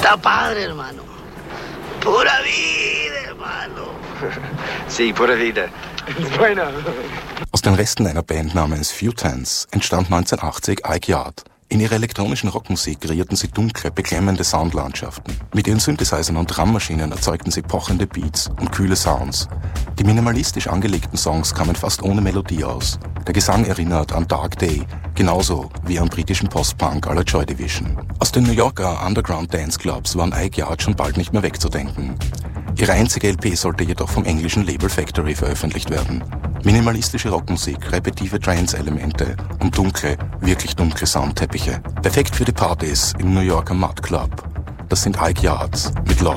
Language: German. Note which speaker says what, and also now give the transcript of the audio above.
Speaker 1: Está padre, hermano. Pura vida, hermano.
Speaker 2: Sí, pura vida. Bueno.
Speaker 3: Aus den Resten einer Band namens Futans entstand 1980 Ike Yard. In ihrer elektronischen Rockmusik kreierten sie dunkle, beklemmende Soundlandschaften. Mit ihren Synthesizern und Drummaschinen erzeugten sie pochende Beats und kühle Sounds. Die minimalistisch angelegten Songs kamen fast ohne Melodie aus. Der Gesang erinnert an Dark Day, genauso wie an britischen Post-Punk à la Joy Division. Aus den New Yorker Underground Dance Clubs waren Ike Yard schon bald nicht mehr wegzudenken. Ihre einzige LP sollte jedoch vom englischen Label Factory veröffentlicht werden. Minimalistische Rockmusik, repetitive Trance-Elemente und dunkle, wirklich dunkle Soundteppiche. Perfekt für die Partys im New Yorker Mud Club. Das sind Ike Yards mit